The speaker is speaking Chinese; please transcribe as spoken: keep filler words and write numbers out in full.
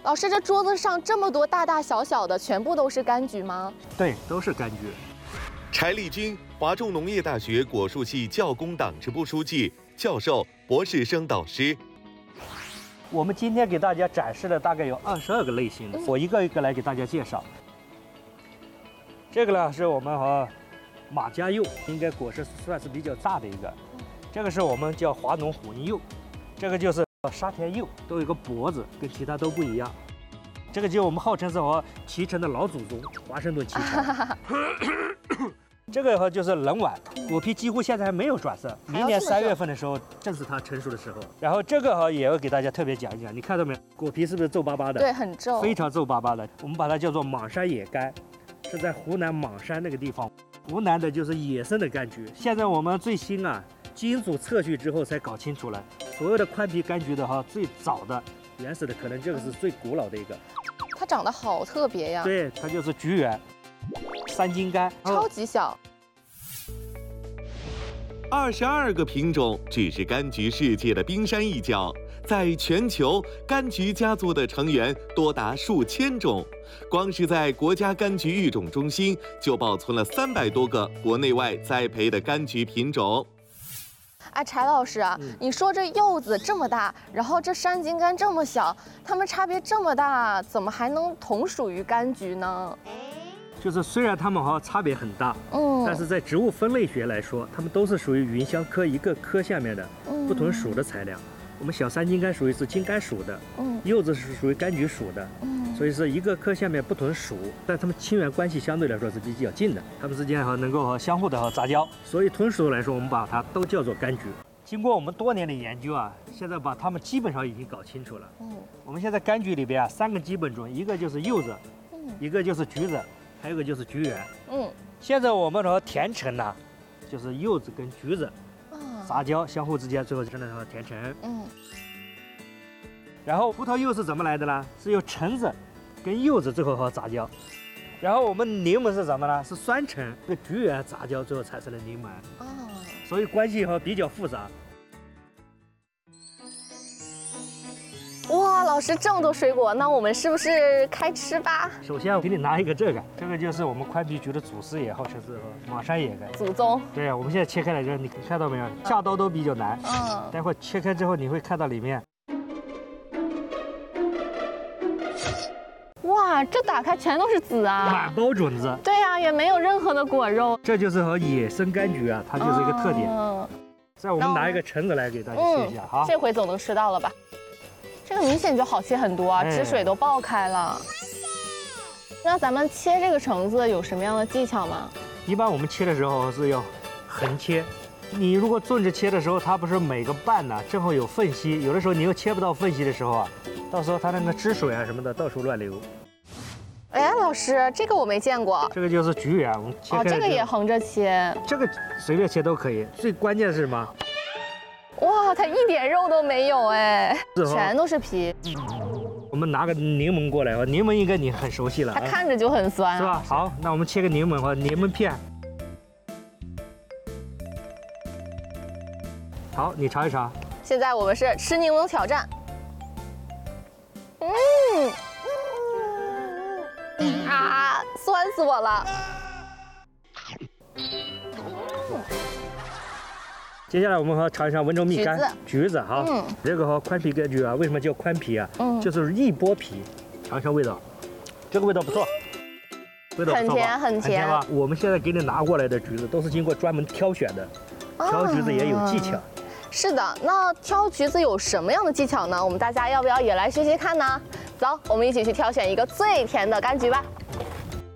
老师，这桌子上这么多大大小小的，全部都是柑橘吗？ 对，都是柑橘。 柴丽君，华中农业大学果树系教工党支部书记、教授、博士生导师。 我们今天给大家展示的大概有二十二个类型的，我一个一个来给大家介绍。这个呢是我们和马家柚，应该果实算是比较大的一个。这个是我们叫华农混柚，这个就是沙田柚，都有个脖子，跟其他都不一样。这个就我们号称是和脐橙的老祖宗，华盛顿脐橙。这个就是冷晚，果皮几乎现在还没有转色，明年三月份的时候正是它成熟的时候。然后这个哈也要给大家特别讲一讲，你看到没有？果皮是不是皱巴巴的？ 对，很皱， 非常皱巴巴的。我们把它叫做莽山野柑，是在湖南莽山那个地方。湖南的就是野生的柑橘。现在我们最新啊，基因组测序之后才搞清楚了，所有的宽皮柑橘的哈，最早的原始的可能这个是最古老的一个。 它长得好特别呀！ 对，它就是菊圆。三金柑超级小， 二十二个品种只是柑橘世界的冰山一角，在全球，柑橘家族的成员多达数千种，光是在国家柑橘育种中心就保存了三百多个国内外栽培的柑橘品种。 哎，柴老师啊， 嗯、 你说这柚子这么大，然后这山金柑这么小，它们差别这么大，怎么还能同属于柑橘呢？ 就是虽然它们好像差别很大，嗯，但是在植物分类学来说，它们都是属于芸香科一个科下面的不同属的材料。嗯、我们小山金柑属于是金柑属的，嗯，柚子是属于柑橘属的，嗯，所以是一个科下面不同属，但它们亲缘关系相对来说是比较近的，它们之间哈能够和相互的哈杂交，所以同属来说，我们把它都叫做柑橘。经过我们多年的研究啊，现在把它们基本上已经搞清楚了。嗯，我们现在柑橘里边啊，三个基本种，一个就是柚子，嗯，一个就是橘子。还有一个就是菊圆，嗯，现在我们说甜橙呢，就是柚子跟橘子杂交，相互之间最后成了甜橙，嗯。然后葡萄柚是怎么来的呢？是由橙子跟柚子最后和杂交，然后我们柠檬是什么呢？是酸橙跟菊圆杂交最后产生的柠檬，哦，所以关系哈比较复杂。 哇，老师这么多水果，那我们是不是开吃吧？ 首先我给你拿一个这个，这个就是我们宽皮橘的祖师爷，号称是莽山野柑。 祖宗。对啊，我们现在切开来之后，你看到没有？下刀都比较难。嗯。待会儿切开之后，你会看到里面。 哇，这打开全都是籽啊！ 满包种子。 对呀、啊，也没有任何的果肉。 这就是和野生柑橘啊，它就是一个特点。嗯。再我们拿一个橙子来给大家切一下，好。 这回总能吃到了吧？这个明显就好切很多啊，汁水都爆开了。那咱们切这个橙子有什么样的技巧吗？ 一般我们切的时候是要横切，你如果纵着切的时候，它不是每个瓣呢正好有缝隙，有的时候你又切不到缝隙的时候啊，到时候它那个汁水啊什么的到处乱流。 哎，老师，这个我没见过。 这个就是菊圆，我们切开。 哦，这个也横着切。 这个随便切都可以，最关键的是什么？ 哇，它一点肉都没有哎，全都是皮。 我们拿个柠檬过来啊，柠檬应该你很熟悉了， 它看着就很酸， 是吧？好，那我们切个柠檬和柠檬片。好，你尝一尝。 现在我们是吃柠檬挑战。嗯，啊，酸死我了。 接下来我们和尝一尝温州蜜柑、橘子哈，嗯，这个和宽皮柑橘啊，为什么叫宽皮啊？嗯，就是一剥皮，尝一尝味道，这个味道不错，味道不错吧？ 很甜很甜吧？我们现在给你拿过来的橘子都是经过专门挑选的，挑橘子也有技巧。 是的，那挑橘子有什么样的技巧呢？我们大家要不要也来学习看呢？走，我们一起去挑选一个最甜的柑橘吧。